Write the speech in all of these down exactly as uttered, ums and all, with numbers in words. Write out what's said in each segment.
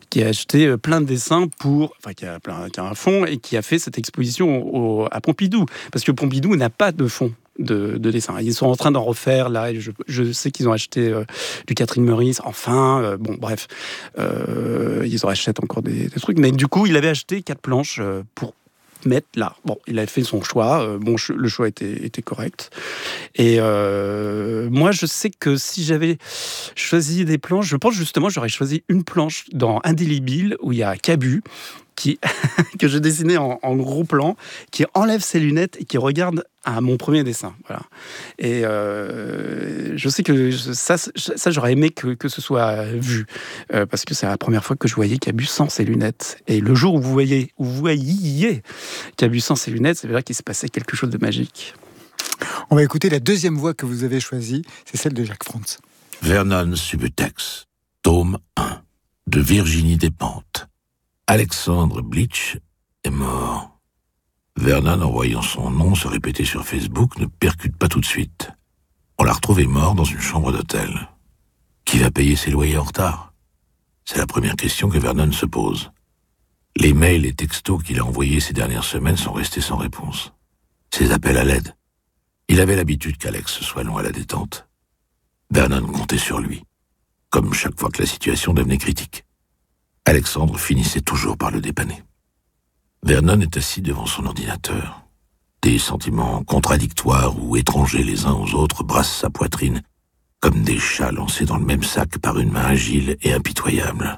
qui a acheté plein de dessins pour, enfin qui a, plein, qui a un fonds et qui a fait cette exposition au, à Pompidou, parce que Pompidou n'a pas de fonds de, de dessin. Ils sont en train d'en refaire là. Et je, je sais qu'ils ont acheté euh, du Catherine Meurice. Enfin, euh, bon, bref, euh, ils en achètent encore des, des trucs. Mais du coup, il avait acheté quatre planches euh, pour mettre là. Bon, il a fait son choix. Euh, bon, le choix était, était correct. Et euh, moi, je sais que si j'avais choisi des planches, je pense justement, j'aurais choisi une planche dans Indélébile où il y a Cabu qui que je dessinais en, en gros plan, qui enlève ses lunettes et qui regarde à mon premier dessin. Voilà. Et euh, je sais que ça, ça j'aurais aimé que, que ce soit vu, euh, parce que c'est la première fois que je voyais Cabu sans ses lunettes. Et le jour où vous voyez, où vous voyiez Cabu sans ses lunettes, c'est vrai qu'il s'est passé quelque chose de magique. On va écouter la deuxième voix que vous avez choisie, c'est celle de Jacques Frantz. Vernon Subutex, tome un, de Virginie Despentes. Alexandre Blitch est mort. Vernon, en voyant son nom se répéter sur Facebook, ne percute pas tout de suite. On l'a retrouvé mort dans une chambre d'hôtel. Qui va payer ses loyers en retard ? C'est la première question que Vernon se pose. Les mails et textos qu'il a envoyés ces dernières semaines sont restés sans réponse. Ses appels à l'aide. Il avait l'habitude qu'Alex soit long à la détente. Vernon comptait sur lui, comme chaque fois que la situation devenait critique. Alexandre finissait toujours par le dépanner. Vernon est assis devant son ordinateur. Des sentiments contradictoires ou étrangers les uns aux autres brassent sa poitrine, comme des chats lancés dans le même sac par une main agile et impitoyable.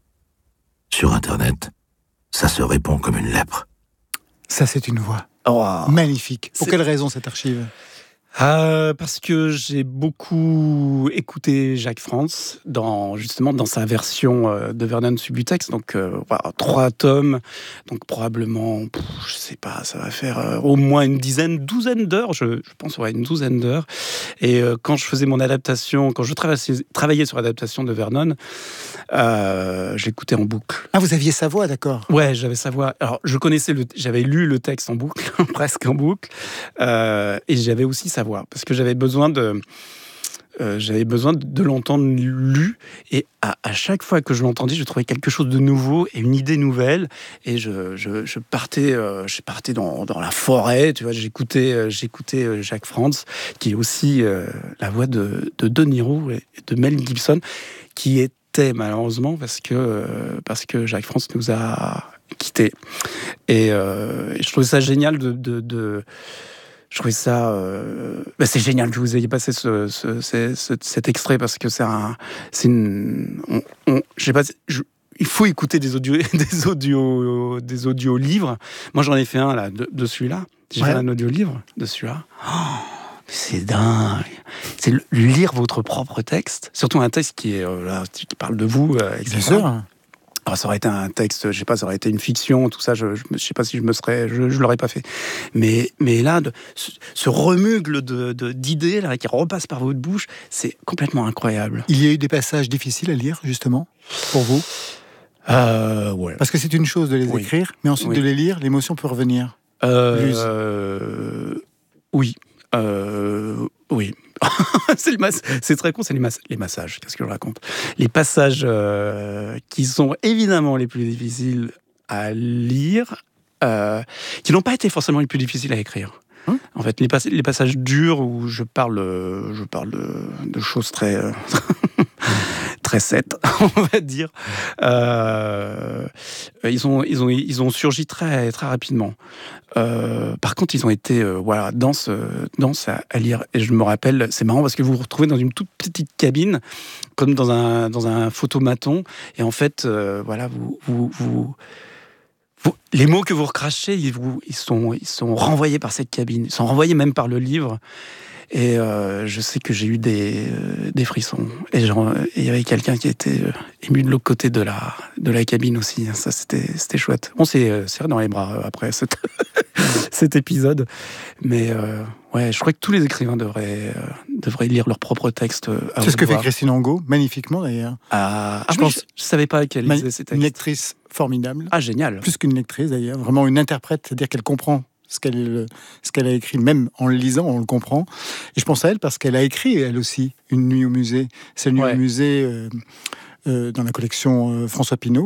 Sur Internet, ça se répand comme une lèpre. Ça, c'est une voix. Oh, magnifique. Pour c'est... quelle raison cette archive ? Euh, parce que j'ai beaucoup écouté Jacques Frantz dans justement dans sa version euh, de Vernon Subutex, donc euh, voilà, trois tomes, donc probablement, pff, je sais pas, ça va faire euh, au moins une dizaine, douzaine d'heures, je, je pense, ouais, une douzaine d'heures. Et euh, quand je faisais mon adaptation, quand je travaillais, travaillais sur l'adaptation de Vernon, euh, j'écoutais en boucle. Ah, vous aviez sa voix, d'accord. Ouais, j'avais sa voix. Alors, je connaissais le, j'avais lu le texte en boucle, presque en boucle, euh, et j'avais aussi sa voix, parce que j'avais besoin de, euh, j'avais besoin de l'entendre lu, et à, à chaque fois que je l'entendais, je trouvais quelque chose de nouveau et une idée nouvelle, et je, je, je partais, euh, je partais dans, dans la forêt, tu vois, j'écoutais, euh, j'écoutais Jacques Frantz, qui est aussi euh, la voix de, de De Niro et de Mel Gibson, qui était malheureusement parce que euh, parce que Jacques Frantz nous a quittés, et, euh, et je trouvais ça génial de, de, de Je trouvais ça... Euh... Ben c'est génial que vous ayez passé ce, ce, ce, ce, cet extrait, parce que c'est un... C'est une... On, on, je sais pas... Je, il faut écouter des audios, des audios, des audio livres. Moi, j'en ai fait un, là, de, de celui-là. J'ai ouais. fait un audio livre de celui-là. Oh, c'est dingue. C'est le, lire votre propre texte. Surtout un texte qui, est, euh, là, qui parle de vous, euh, et cetera. Bien sûr. Alors, ça aurait été un texte, je sais pas, ça aurait été une fiction, tout ça, je, je, je sais pas si je me serais, je, je l'aurais pas fait. Mais, mais là, de, ce, ce remugle de, de, d'idées là, qui repasse par votre bouche, c'est complètement incroyable. Il y a eu des passages difficiles à lire, justement, pour vous ? euh, ouais. Parce que c'est une chose de les oui. écrire, mais ensuite oui. de les lire, l'émotion peut revenir. Euh, euh, oui. Euh, oui. c'est, mas- c'est très con, c'est les, mas- les massages. Qu'est-ce que je raconte ? Les passages euh, qui sont évidemment les plus difficiles à lire, euh, qui n'ont pas été forcément les plus difficiles à écrire. Hum en fait, les, pas- les passages durs où je parle, euh, je parle de, de choses très... Euh, très sept, on va dire. Euh, ils ont, ils ont, ils ont surgi très, très rapidement. Euh, par contre, ils ont été, euh, voilà, denses, denses à, à lire. Et je me rappelle, c'est marrant parce que vous vous retrouvez dans une toute petite cabine, comme dans un, dans un photomaton, et en fait, euh, voilà, vous, vous, vous, vous, les mots que vous recrachez, ils, vous, ils sont, ils sont renvoyés par cette cabine, ils sont renvoyés même par le livre. Et euh, je sais que j'ai eu des, euh, des frissons. Et il y avait quelqu'un qui était euh, ému de l'autre côté de la, de la cabine aussi. Ça, c'était, c'était chouette. On s'est euh, serré dans les bras euh, après cette, cet épisode. Mais euh, ouais, je crois que tous les écrivains devraient, euh, devraient lire leur propre texte. C'est ce que fait Christine Angot, magnifiququement d'ailleurs. Ah, je, ah, pense, je ne savais pas qu'elle lisait Ma- ces textes. Une lectrice formidable. Ah, génial. Plus qu'une lectrice d'ailleurs, vraiment une interprète, c'est-à-dire qu'elle comprend ce qu'elle, ce qu'elle a écrit, même en le lisant, on le comprend. Et je pense à elle parce qu'elle a écrit, elle aussi, Une nuit au musée. C'est une nuit ouais. au musée euh, euh, dans la collection euh, François Pinault.